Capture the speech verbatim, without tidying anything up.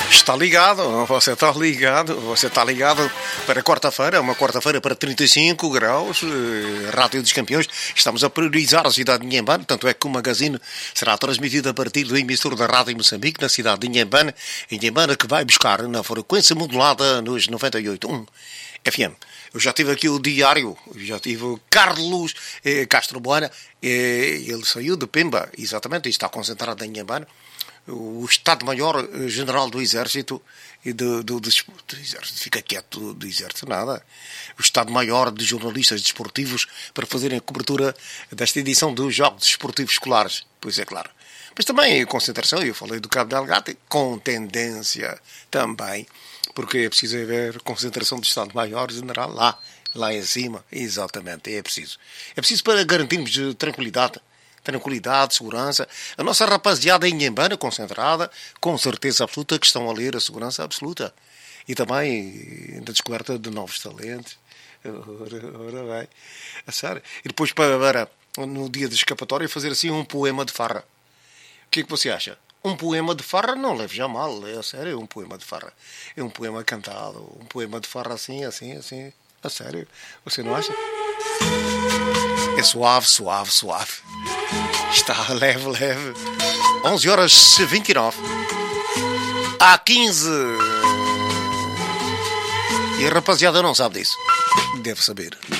Está ligado, você está ligado, você está ligado para quarta-feira, uma quarta-feira para trinta e cinco graus, Rádio dos Campeões. Estamos a priorizar a cidade de Inhambane, tanto é que o magazine será transmitido a partir do emissor da Rádio Moçambique, na cidade de Inhambane, Inhambane que vai buscar na frequência modulada nos noventa e oito ponto um F M. Eu já tive aqui o diário, já tive o Carlos eh, Castro Boana, eh, ele saiu de Pemba, exatamente, e está concentrado em Inhambane. O Estado-Maior-General do Exército e do, do, do, do Exército, fica quieto do, do Exército, nada. O Estado-Maior de Jornalistas Desportivos para fazerem a cobertura desta edição dos Jogos Desportivos Escolares, pois é claro. Mas também concentração, eu falei do Cabo Delgado, com tendência também, porque é preciso haver concentração do Estado-Maior-General lá, lá em cima, exatamente, é preciso. É preciso para garantirmos tranquilidade. Tranquilidade, segurança. A nossa rapaziada em Inhambane, concentrada, com certeza absoluta, que estão a ler a segurança absoluta. E também na descoberta de novos talentos. Ora, ora bem. A sério. E depois, para, no dia de escapatória, fazer assim um poema de farra. O que é que você acha? Um poema de farra não leve já mal, é a sério, é um poema de farra. É um poema cantado, um poema de farra assim, assim, assim. A sério. Você não acha? É suave, suave, suave. Está leve, leve. onze horas e vinte e nove. Há quinze. E a rapaziada não sabe disso. Deve saber.